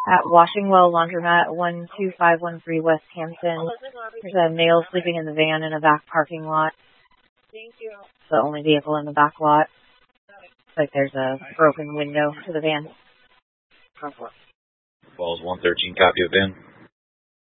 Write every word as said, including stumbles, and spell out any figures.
At Washingwell Laundromat, one two five one three West Hampton. There's a male sleeping in the van in a back parking lot. Thank you. It's the only vehicle in the back lot. It's like there's a broken window to the van. Falls one thirteen, copy of van.